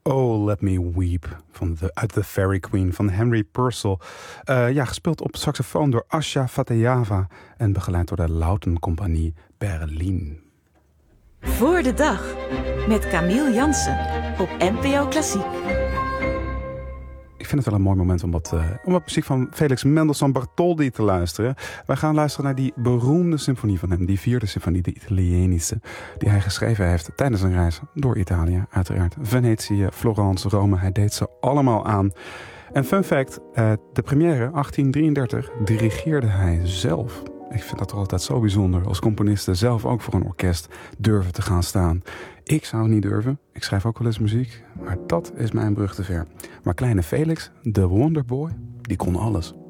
Oh, Let Me Weep uit The Fairy Queen van Henry Purcell. Gespeeld op saxofoon door Asha Fatehava en begeleid door de Lautencompagnie Berlin. Voor de dag met Camille Jansen op NPO Klassiek. Ik vind het wel een mooi moment om wat muziek van Felix Mendelssohn Bartholdy te luisteren. Wij gaan luisteren naar die beroemde symfonie van hem, die 4e symfonie, de Italienische, die hij geschreven heeft tijdens een reis door Italië, uiteraard. Venetië, Florence, Rome, hij deed ze allemaal aan. En fun fact, de première 1833 dirigeerde hij zelf. Ik vind dat toch altijd zo bijzonder, als componisten zelf ook voor een orkest durven te gaan staan. Ik zou het niet durven, ik schrijf ook wel eens muziek, maar dat is mijn brug te ver. Maar kleine Felix, de Wonderboy, die kon alles.